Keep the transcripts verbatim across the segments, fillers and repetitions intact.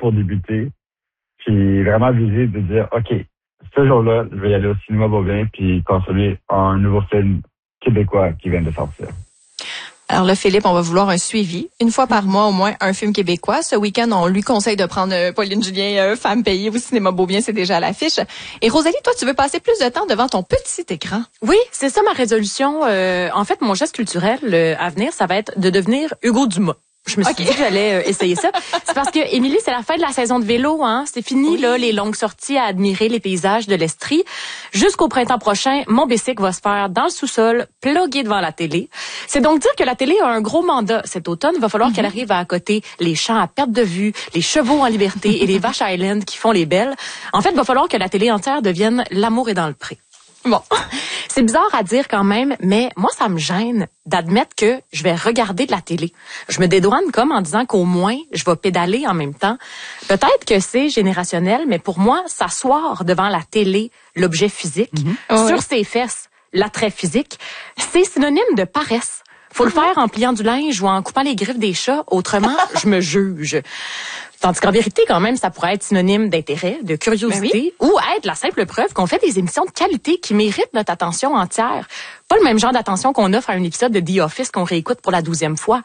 pour débuter, puis vraiment viser de dire, OK, ce jour-là, je vais y aller au cinéma Beaubien puis consommer un nouveau film québécois qui vient de sortir. Alors là, Philippe, on va vouloir un suivi. Une fois par mois, au moins, un film québécois. Ce week-end, on lui conseille de prendre euh, Pauline Julien, euh, Femme payée au cinéma Beaubien, c'est déjà à l'affiche. Et Rosalie, toi, tu veux passer plus de temps devant ton petit écran. Oui, c'est ça ma résolution. Euh, en fait, mon geste culturel euh, à venir, ça va être de devenir Hugo Dumas. Je me suis okay. dit que j'allais euh, essayer ça. C'est parce que, Émilie, c'est la fin de la saison de vélo, hein. C'est fini, oui. là, les longues sorties à admirer les paysages de l'Estrie. Jusqu'au printemps prochain, mon bicycle va se faire dans le sous-sol, plugué devant la télé. C'est donc dire que la télé a un gros mandat cet automne. Il va falloir mm-hmm. qu'elle arrive à accoter les champs à perte de vue, les chevaux en liberté et les vaches Highland qui font les belles. En fait, il va falloir que la télé entière devienne L'amour est dans le pré. Bon, c'est bizarre à dire quand même, mais moi, ça me gêne d'admettre que je vais regarder de la télé. Je me dédouane comme en disant qu'au moins, je vais pédaler en même temps. Peut-être que c'est générationnel, mais pour moi, s'asseoir devant la télé, l'objet physique, mm-hmm. sur ouais. ses fesses, l'attrait physique, c'est synonyme de paresse. Faut mm-hmm. le faire en pliant du linge ou en coupant les griffes des chats, autrement, je me juge. Tandis qu'en vérité, quand même, ça pourrait être synonyme d'intérêt, de curiosité, ben oui. ou être la simple preuve qu'on fait des émissions de qualité qui méritent notre attention entière. Pas le même genre d'attention qu'on offre à un épisode de The Office qu'on réécoute pour la douzième fois.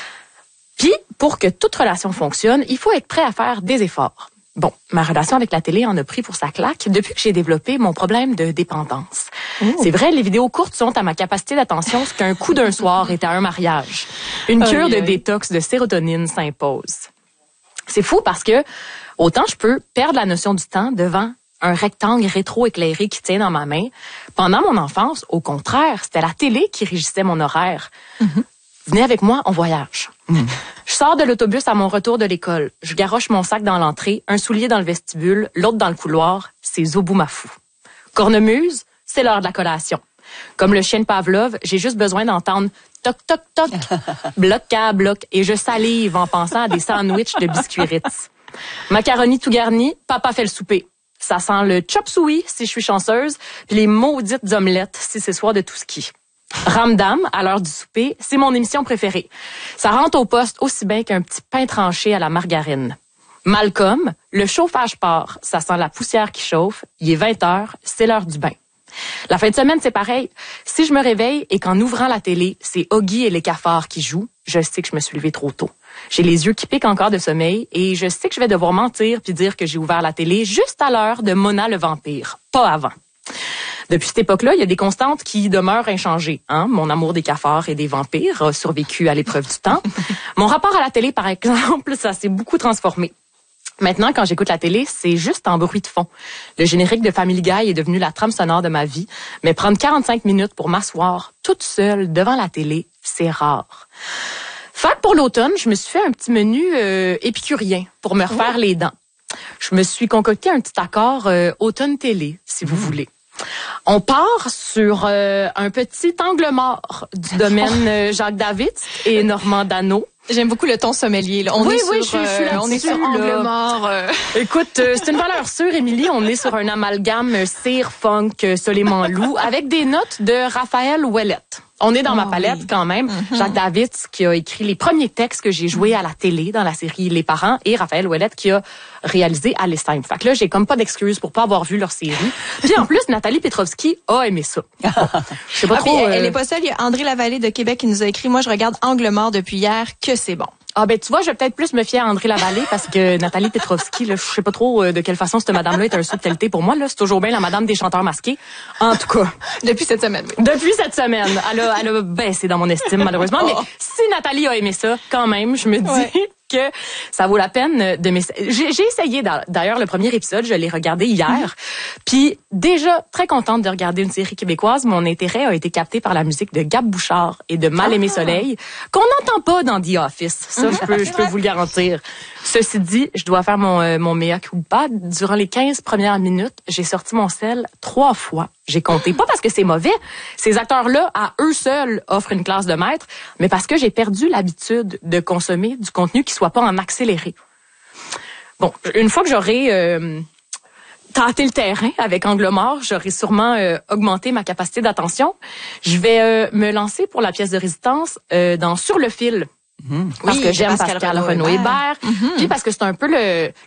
Puis, pour que toute relation fonctionne, il faut être prêt à faire des efforts. Bon, ma relation avec la télé en a pris pour sa claque depuis que j'ai développé mon problème de dépendance. Mmh. C'est vrai, les vidéos courtes sont à ma capacité d'attention ce qu'un coup d'un soir est à un mariage. Une cure oh, de détox de sérotonine s'impose. C'est fou parce que autant je peux perdre la notion du temps devant un rectangle rétro-éclairé qui tient dans ma main. Pendant mon enfance, au contraire, c'était la télé qui régissait mon horaire. Mm-hmm. Venez avec moi, on voyage. Mm. Je sors de l'autobus à mon retour de l'école. Je garoche mon sac dans l'entrée, un soulier dans le vestibule, l'autre dans le couloir. C'est Zoboumafou. Cornemuse, c'est l'heure de la collation. Comme le chien de Pavlov, j'ai juste besoin d'entendre toc, toc, toc, bloc à bloc, et je salive en pensant à des sandwichs de biscuits Ritz. Macaroni tout garni, papa fait le souper. Ça sent le chop suey si je suis chanceuse, puis les maudites omelettes si c'est soir de tout ski. Ramdam, à l'heure du souper, c'est mon émission préférée. Ça rentre au poste aussi bien qu'un petit pain tranché à la margarine. Malcolm, le chauffage part, ça sent la poussière qui chauffe, il est vingt heures, c'est l'heure du bain. La fin de semaine, c'est pareil. Si je me réveille et qu'en ouvrant la télé, c'est Oggy et les cafards qui jouent, je sais que je me suis levée trop tôt. J'ai les yeux qui piquent encore de sommeil et je sais que je vais devoir mentir puis dire que j'ai ouvert la télé juste à l'heure de Mona le vampire, pas avant. Depuis cette époque-là, il y a des constantes qui demeurent inchangées. Hein? Mon amour des cafards et des vampires a survécu à l'épreuve du temps. Mon rapport à la télé, par exemple, ça s'est beaucoup transformé. Maintenant, quand j'écoute la télé, c'est juste en bruit de fond. Le générique de Family Guy est devenu la trame sonore de ma vie, mais prendre quarante-cinq minutes pour m'asseoir toute seule devant la télé, c'est rare. Fait que pour l'automne, je me suis fait un petit menu euh, épicurien pour me refaire oh. les dents. Je me suis concocté un petit accord euh, automne télé, si vous mmh. voulez. On part sur euh, un petit angle mort du domaine euh, Jacques David et Normand Dano. J'aime beaucoup le ton sommelier. Là. On oui, est oui, sur, je, je suis là. Euh, on est sur angle mort. Euh. Écoute, euh, c'est une valeur sûre, Émilie. On est sur un amalgame cire, funk, Soleiman Loup, avec des notes de Raphaël Ouellette. On est dans oh, ma palette oui. quand même. Mm-hmm. Jacques David qui a écrit les premiers textes que j'ai joués à la télé dans la série Les Parents et Raphaël Ouellette qui a réalisé Alice Time. Fait que là, j'ai comme pas d'excuses pour pas avoir vu leur série. Puis en plus, Nathalie Petrovski a aimé ça. Bon, je sais pas ah, trop. Euh... Elle est pas seule. Il y a André Lavallée de Québec qui nous a écrit « Moi, je regarde Angle mort depuis hier, que c'est bon ». Ah ben tu vois, je vais peut-être plus me fier à André Lavallée parce que Nathalie Petrovski, là, je sais pas trop euh, de quelle façon cette madame-là est un saut de qualité pour moi. Là, c'est toujours bien la madame des chanteurs masqués. En tout cas, depuis cette semaine. Oui. Depuis cette semaine, elle a, elle a baissé dans mon estime malheureusement. Oh. Mais si Nathalie a aimé ça, quand même, je me dis. Ouais. que ça vaut la peine de m'essayer. J'ai, j'ai essayé d'ailleurs le premier épisode, je l'ai regardé hier. Mm-hmm. Puis déjà très contente de regarder une série québécoise. Mon intérêt a été capté par la musique de Gab Bouchard et de Mal-Aimé ah. Soleil qu'on n'entend pas dans The Office. Ça, mm-hmm. je peux je peux vous le garantir. Ceci dit, je dois faire mon euh, mon mea culpa. Durant les quinze premières minutes, j'ai sorti mon sel trois fois. J'ai compté. Pas parce que c'est mauvais. Ces acteurs-là, à eux seuls, offrent une classe de maître, mais parce que j'ai perdu l'habitude de consommer du contenu qui soit pas en accéléré. Bon, une fois que j'aurai euh, tâté le terrain avec Angle mort, j'aurai sûrement euh, augmenté ma capacité d'attention. Je vais euh, me lancer pour la pièce de résistance euh, dans Sur le fil. Mmh. Parce oui, que j'aime Pascal, Pascal Renaud-Hébert. Mmh. Puis parce que c'est un peu le,